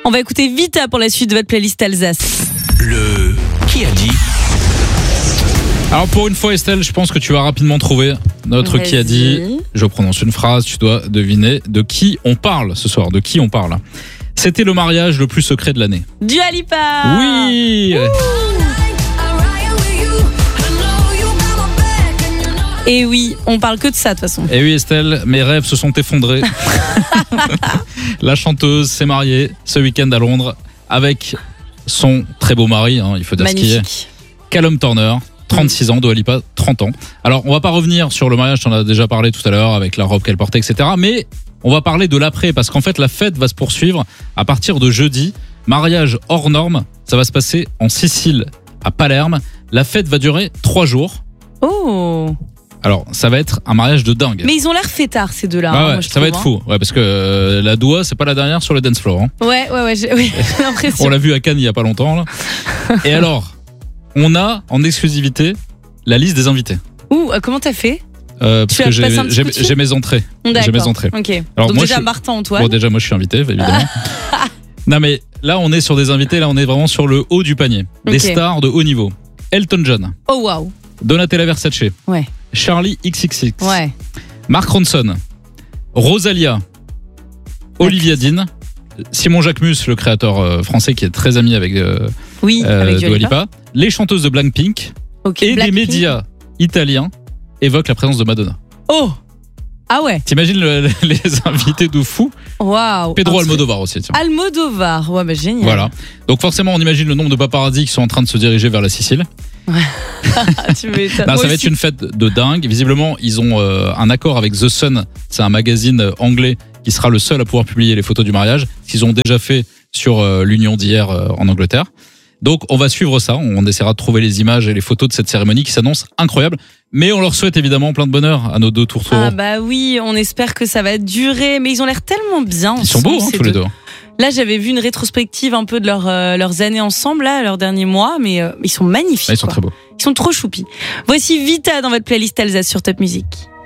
On va écouter Vita pour la suite de votre playlist Alsace. Le qui a dit. Alors pour une fois Estelle, je pense que tu vas rapidement trouver notre qui a dit. Je prononce une phrase, tu dois deviner de qui on parle ce soir, de qui on parle. C'était le mariage le plus secret de l'année. Dua Lipa. Oui. Et oui, on parle que de ça de toute façon. Et oui Estelle, mes rêves se sont effondrés. La chanteuse s'est mariée ce week-end à Londres avec son très beau mari, il faut dire ce qu'il est. Callum Turner, 36 ans, Dua Lipa, 30 ans. Alors on va pas revenir sur le mariage, t'en as déjà parlé tout à l'heure avec la robe qu'elle portait, etc. Mais on va parler de l'après parce qu'en fait la fête va se poursuivre à partir de jeudi. Mariage hors norme, ça va se passer en Sicile, à Palerme. La fête va durer 3 jours. Oh. Alors, ça va être un mariage de dingue. Mais ils ont l'air fêtards ces deux-là. Ah ouais, moi, ça trouve, va être fou. Ouais, parce que la Dua, c'est pas la dernière sur le dance floor. Ouais, j'ai l'impression. On l'a vu à Cannes il y a pas longtemps. Là. Et alors, on a en exclusivité la liste des invités. Ouh, comment t'as fait parce que j'ai mes entrées. D'accord. J'ai mes entrées. Ok. Alors, donc déjà Martin, Antoine. Bon, déjà moi je suis invité, évidemment. Non mais là on est sur des invités, là on est vraiment sur le haut du panier. Des stars de haut niveau. Elton John. Oh waouh. Donatella Versace. Ouais. Charlie XCX. Ouais. Mark Ronson. Rosalia. Olivia Dean. Simon Jacquemus, le créateur français qui est très ami avec Dua Lipa. Les chanteuses de Blackpink. Okay, et des médias italiens évoquent la présence de Madonna. Oh. Ah ouais. T'imagines les invités de fou. Waouh. Pedro Almodovar aussi. Tiens. Almodovar, ouais, bah génial. Voilà. Donc forcément, on imagine le nombre de paparazzi qui sont en train de se diriger vers la Sicile. Ouais. Tu non, ça va être une fête de dingue. Visiblement, ils ont un accord avec The Sun. C'est un magazine anglais qui sera le seul à pouvoir publier les photos du mariage, ce qu'ils ont déjà fait sur l'union d'hier en Angleterre. Donc on va suivre ça, on essaiera de trouver les images et les photos de cette cérémonie qui s'annonce incroyable. Mais on leur souhaite évidemment plein de bonheur à nos deux tourtereaux. Ah bah oui, on espère que ça va durer, mais ils ont l'air tellement bien. Ils sont beaux tous les deux. Là j'avais vu une rétrospective un peu de leurs années ensemble, là, leurs derniers mois, mais ils sont magnifiques. Ils sont très beaux. Ils sont trop choupis. Voici Vita dans votre playlist Alsace sur Top Music.